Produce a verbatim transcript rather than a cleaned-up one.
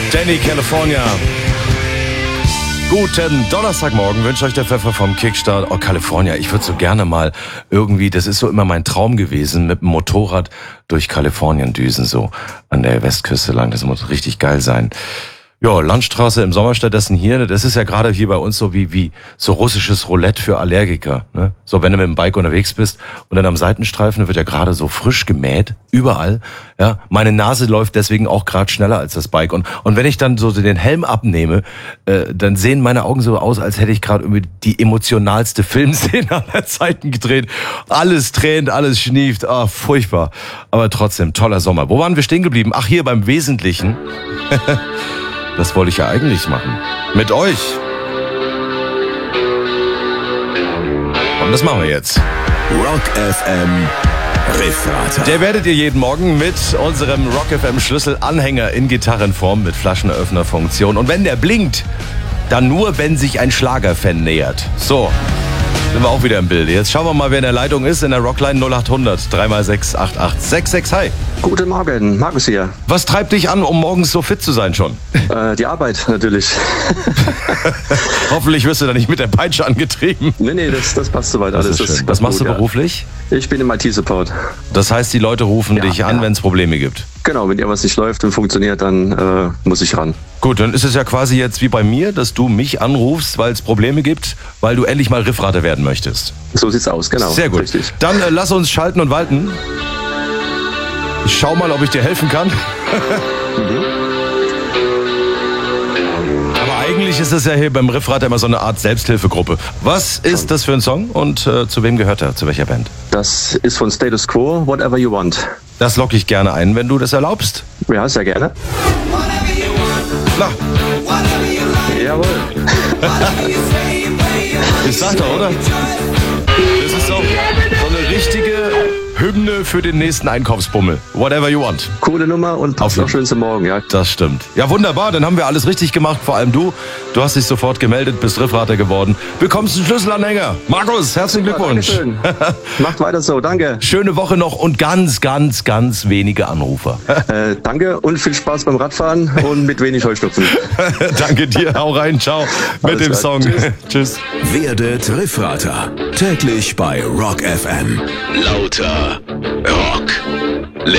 Danny California. Guten Donnerstagmorgen, wünsche euch der Pfeffer vom Kickstart. Oh, California, ich würde so gerne mal irgendwie, das ist so immer mein Traum gewesen, mit dem Motorrad durch Kalifornien düsen, so an der Westküste lang. Das muss richtig geil sein. Ja, Landstraße im Sommer stattdessen hier, das ist ja gerade hier bei uns so wie wie so russisches Roulette für Allergiker. Ne? So, wenn du mit dem Bike unterwegs bist und dann am Seitenstreifen wird ja gerade so frisch gemäht, überall. Ja, meine Nase läuft deswegen auch gerade schneller als das Bike. Und und wenn ich dann so den Helm abnehme, äh, dann sehen meine Augen so aus, als hätte ich gerade irgendwie die emotionalste Filmszene aller Zeiten gedreht. Alles tränt, alles schnieft, ah, furchtbar. Aber trotzdem, toller Sommer. Wo waren wir stehen geblieben? Ach, hier beim Wesentlichen. Das wollte ich ja eigentlich machen. Mit euch. Und das machen wir jetzt. Rock F M Riffrater. Der werdet ihr jeden Morgen mit unserem Rock F M Schlüsselanhänger in Gitarrenform mit Flaschenöffnerfunktion. Und wenn der blinkt, dann nur, wenn sich ein Schlagerfan nähert. So, sind wir auch wieder im Bild. Jetzt schauen wir mal, wer in der Leitung ist. In der Rockline null acht hundert drei mal sechs acht acht sechs sechs. Hi. Guten Morgen, Markus hier. Was treibt dich an, um morgens so fit zu sein schon? Äh, die Arbeit natürlich. Hoffentlich wirst du da nicht mit der Peitsche angetrieben. Nee, nee, das, das passt soweit Das alles. ist Das schön. ist Was machst gut, du beruflich? Ja. Ich bin im I T-Support. Das heißt, die Leute rufen Ja, dich an, ja. wenn es Probleme gibt. Genau, wenn irgendwas nicht läuft und funktioniert, dann äh, muss ich ran. Gut, dann ist es ja quasi jetzt wie bei mir, dass du mich anrufst, weil es Probleme gibt, weil du endlich mal Riffrater werden möchtest. So sieht's aus, genau. Sehr gut. Richtig. Dann äh, lass uns schalten und walten. Ich schau mal, ob ich dir helfen kann. Mhm. Aber eigentlich ist es ja hier beim Riffrater immer so eine Art Selbsthilfegruppe. Was ist das für ein Song und äh, zu wem gehört er? Zu welcher Band? Das ist von Status Quo, Whatever You Want. Das locke ich gerne ein, wenn du das erlaubst. Ja, sehr gerne. Na, Jawohl. ich sag doch, oder? Das ist so, so eine richtige Hymne für den nächsten Einkaufsbummel. Whatever you want. Coole Nummer und passt Auf auch schön zum Morgen, ja. Das stimmt. Ja, wunderbar, dann haben wir alles richtig gemacht, vor allem du. Du hast dich sofort gemeldet, bist Riffrater geworden. Bekommst einen Schlüsselanhänger. Markus, herzlichen Glückwunsch. Ja, Dankeschön. Macht weiter so, danke. Schöne Woche noch und ganz, ganz, ganz wenige Anrufer. Äh, danke und viel Spaß beim Radfahren und mit wenig Heuschnupfen. Danke dir, hau rein, ciao. Mit Alles dem klar. Song. Tschüss. Tschüss. Werdet Riffrater. Täglich bei Rock F M. Lauter